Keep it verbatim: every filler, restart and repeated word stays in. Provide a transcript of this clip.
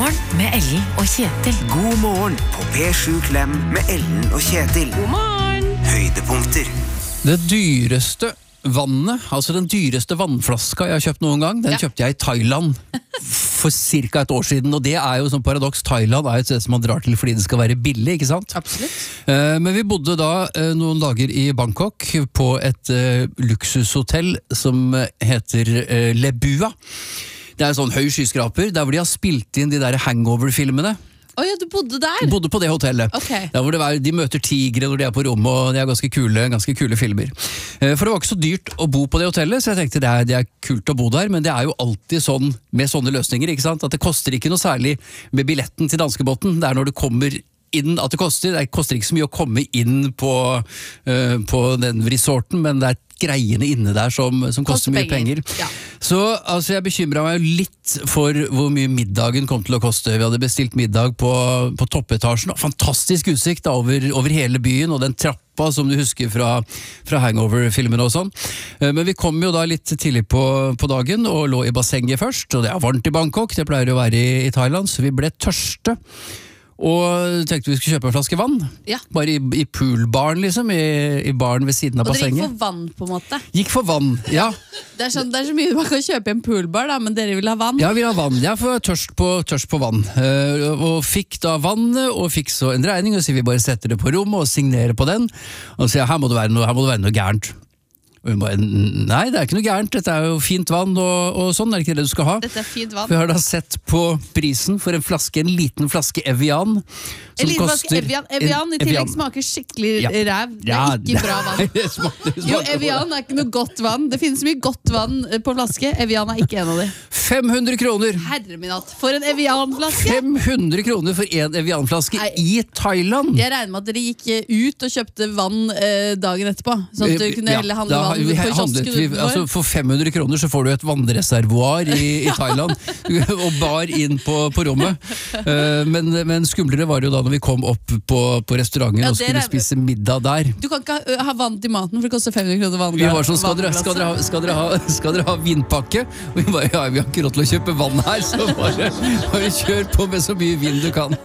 Morgen med Ellen og Kjetil. God morgen på P sju Klem med Ellen og Kjetil. God morgen. Høydepunkter. Det dyreste vannet, altså den dyreste vannflaska jeg har kjøpt noen gang, den Ja. kjøpte jeg i Thailand for cirka et år siden, og det er jo som paradoks. Thailand er jo et sted som man drar til fordi det skal være billig, ikke sant? Absolutt. Eh, Men vi bodde da eh, noen dager i Bangkok på et eh, luksushotell som heter eh, Le Bua. Det er en sånn høy skyskraper, der hvor de har spilt inn de der hangover-filmene. Åja, du bodde der? Jeg bodde på det hotellet. Ok. Der hvor det var, de møter tigre når de er på rommet, og det er ganske kule, ganske kule filmer. Eh, For det var ikke så dyrt å bo på det hotellet, så jeg tenkte det er, det er kult å bo der, men det er jo alltid sånn med sånne løsninger, ikke sant? At det koster ikke noe særlig med billetten til danskebåten. Det er når du kommer inn at det koster. Det koster ikke så mye å komme inn på, eh, på den resorten, men det er greiene inne der som, som koster, Koster mye penger. penger. Ja. Så altså, jeg bekymret meg jo litt for hvor mye middagen kom til å koste. Vi hadde bestilt middag på, på toppetasjen, og fantastisk utsikt da, over, over hele byen, og den trappa som du husker fra, fra Hangover-filmen og sånn. Eh, Men vi kom jo da litt tidlig på, på dagen, og lå i bassenget først, og det er varmt i Bangkok, det pleier å være i, i Thailand, så vi ble tørste. Og tenkte vi skulle kjøpe en flaske vann. Ja. Bare i, i poolbaren liksom, i, i baren ved siden av Og dere gikk bassenget. for vann på en måte. Gikk for vann, ja. Det er, sånn, det er så mye man kan kjøpe i en poolbar da, men dere vil ha vann. Ja, vi har vann. Jeg får tørst på, tørst på vann. Eh, og fikk da vannet, og fikk så en regning, og så vi bare setter det på rommet og signerer på den. Og så sier jeg, her må det være noe, her må det være noe gærent. Og hun bare, nei, det er ikke noe gærent, dette er jo fint vann og, og sånn, er det ikke det du skal ha? Dette er fint vann. Vi har da sett på prisen for en flaske, en liten flaske Evian. En liten flaske Evian. Evian i tillegg smaker skikkelig Ja. ræv. Det er Ja, ikke bra vann. det smaker- det Jo, smaker- Evian er ikke noe godt vann. Det finnes mye godt vann på flaske. Evian er ikke en av de. fem hundre kroner! Herre min hatt, for en Evian-flaske! fem hundre kroner for en Evian-flaske Nei. i Thailand! Jeg regner med at dere gikk eh, ut og kjøpte vann eh, dagen etterpå. Sånn at du kunne Ja, heller handle da vann vi på handlet kiosken vi, utenfor. altså For fem hundre kroner så får du et vannreservoar i, i Thailand, og bar inn på, på rommet. Eh, men, men skumlere var det jo da når vi kom opp på, på restauranten Ja, og det skulle er- spise middag der. Du kan ikke ha, ha vann til maten, for det koster fem hundre kroner vann. Vi var sånn, skal dere, skal, dere ha, skal, dere ha, skal dere ha vinpakke? Og vi bare, ja, vi har ikke råd til å kjøpe vann her, så bare, bare kjør på med så mye vin du kan.